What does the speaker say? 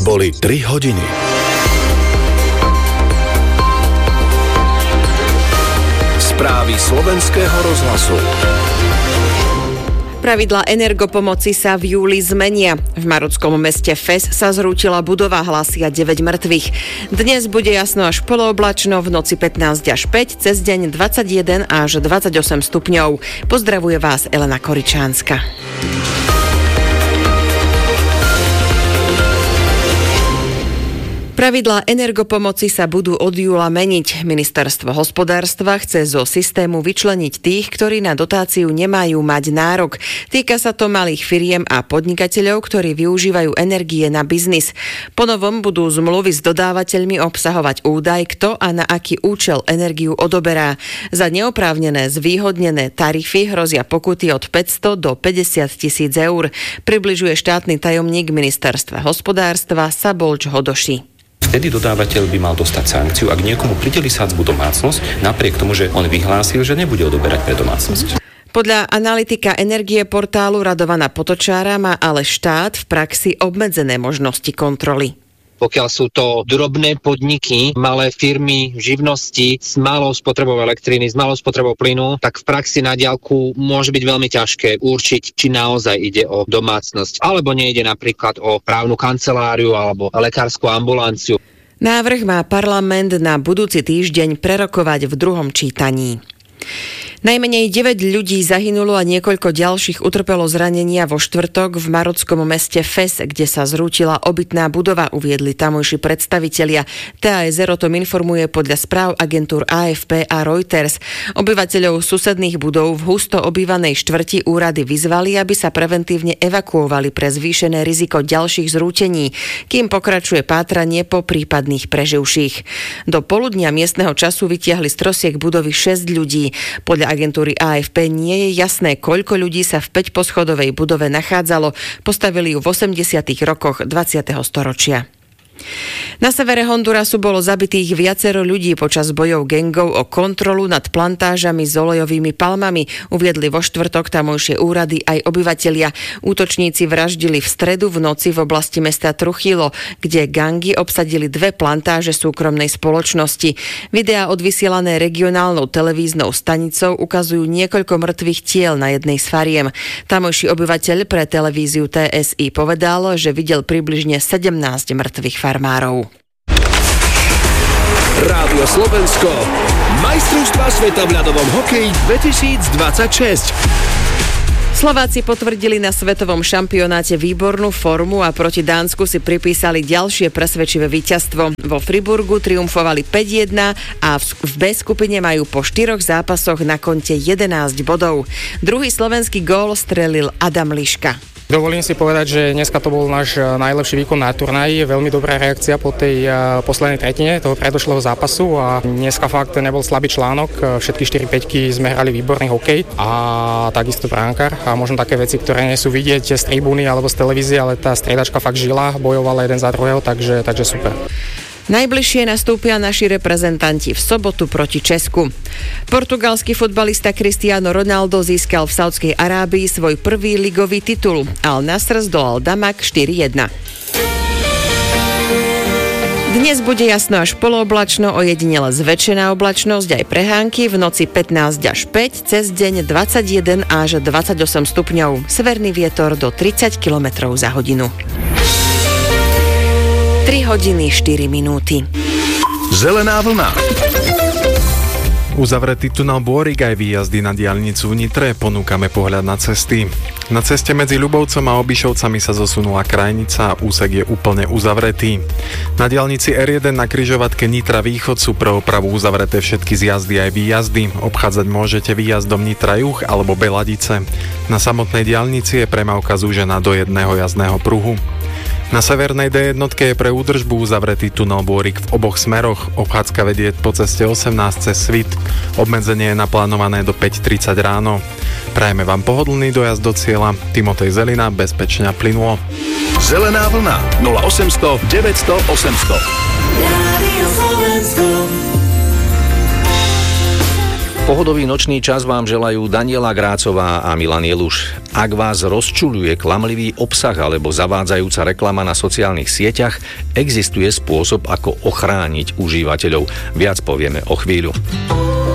boli 3 hodiny. Správy Slovenského rozhlasu. Pravidlá energopomoci sa v júli zmenia. V marockom meste Fez sa zrútila budova, hlásia 9 mŕtvych. Dnes bude jasno až polooblačno, v noci 15 až 5, cez deň 21 až 28 stupňov. Pozdravuje vás Elena Koričánska. Pravidlá energopomoci sa budú od júla meniť. Ministerstvo hospodárstva chce zo systému vyčleniť tých, ktorí na dotáciu nemajú mať nárok. Týka sa to malých firiem a podnikateľov, ktorí využívajú energie na biznis. Po novom budú zmluvy s dodávateľmi obsahovať údaj, kto a na aký účel energiu odoberá. Za neoprávnené zvýhodnené tarify hrozia pokuty od 500 do 50 000 eur. Približuje štátny tajomník Ministerstva hospodárstva Szabolcs Hodoši. Vtedy dodávateľ by mal dostať sankciu, ak niekomu prideli sadzbu domácnosť, napriek tomu, že on vyhlásil, že nebude odoberať pre domácnosť. Podľa analytika energie portálu Radovana Potočára má ale štát v praxi obmedzené možnosti kontroly. Pokiaľ sú to drobné podniky, malé firmy, živnosti s malou spotrebou elektriny, s malou spotrebou plynu, tak v praxi na diaľku môže byť veľmi ťažké určiť, či naozaj ide o domácnosť, alebo nejde napríklad o právnu kanceláriu alebo lekárskú ambulanciu. Návrh má parlament na budúci týždeň prerokovať v druhom čítaní. Najmenej 9 ľudí zahynulo a niekoľko ďalších utrpelo zranenia vo štvrtok v marockom meste Fez, kde sa zrútila obytná budova, uviedli tamojší predstavitelia. TASR o tom informuje podľa správ agentúr AFP a Reuters. Obyvateľov susedných budov v husto obývanej štvrti úrady vyzvali, aby sa preventívne evakuovali pre zvýšené riziko ďalších zrútení, kým pokračuje pátranie po prípadných preživších. Do poludnia miestneho času vytiahli z trosiek budovy 6 ľudí. Podľa agentúry AFP nie je jasné, koľko ľudí sa v 5-poschodovej budove nachádzalo. Postavili ju v 80. rokoch 20. storočia. Na severe Hondurasu bolo zabitých viacero ľudí počas bojov gangov o kontrolu nad plantážami s olejovými palmami, uviedli vo štvrtok tamojšie úrady aj obyvatelia. Útočníci vraždili v stredu v noci v oblasti mesta Trujillo, kde gangy obsadili 2 plantáže súkromnej spoločnosti. Videá odvysielané regionálnou televíznou stanicou ukazujú niekoľko mŕtvych tiel na jednej z fariem. Tamojší obyvateľ pre televíziu TSI povedal, že videl približne 17 mŕtvych farmárov. Rádio Slovensko, majstrovstvá sveta v ľadovom hokeji 2026. Slováci potvrdili na svetovom šampionáte výbornú formu a proti Dánsku si pripísali ďalšie presvedčivé víťazstvo. Vo Friburgu triumfovali 5-1 a v B skupine majú po 4 zápasoch na konte 11 bodov. Druhý slovenský gól strelil Adam Liška. Dovolím si povedať, že dneska to bol náš najlepší výkon na turnaji. Veľmi dobrá reakcia po tej poslednej tretine toho predošlého zápasu a dneska fakt nebol slabý článok. Všetky 4-5 sme hrali výborný hokej a takisto brankár. A možno také veci, ktoré nie sú vidieť z tribúny alebo z televízie, ale tá striedačka fakt žila, bojovala jeden za druhého, takže super. Najbližšie nastúpia naši reprezentanti v sobotu proti Česku. Portugalský futbalista Cristiano Ronaldo získal v Saudskej Arábii svoj prvý ligový titul. Al Nassr zdolal Damak 4-1. Dnes bude jasno až polooblačno, ojedinele zväčšená oblačnosť aj prehánky, v noci 15 až 5, cez deň 21 až 28 stupňov. Severný vietor do 30 km za hodinu. 3 hodiny 4 minúty. Zelená vlna. Uzavretý tunel Bôrik aj výjazdy na diaľnicu v Nitre, ponúkame pohľad na cesty. Na ceste medzi Ľubovcom a Obišovcami sa zosunula krajnica a úsek je úplne uzavretý. Na diaľnici R1 na križovatke Nitra Východ sú pre opravu uzavreté všetky zjazdy aj výjazdy. Obchádzať môžete výjazdom Nitra Juh alebo Beladice. Na samotnej diaľnici je premávka zúžená do jedného jazdného pruhu. Na severnej D1 je pre údržbu uzavretý tunel Bôrik v oboch smeroch. Obchádzka vedie po ceste 18 cez Svit. Obmedzenie je naplánované do 5:30 ráno. Prajeme vám pohodlný dojazd do cieľa. Timotej Zelina, bezpečne a plynulo. Zelená vlna 0800 900 800. Pohodový nočný čas vám želajú Daniela Grácová a Milan Jeluš. Ak vás rozčuľuje klamlivý obsah alebo zavádzajúca reklama na sociálnych sieťach, existuje spôsob, ako ochrániť užívateľov. Viac povieme o chvíľu.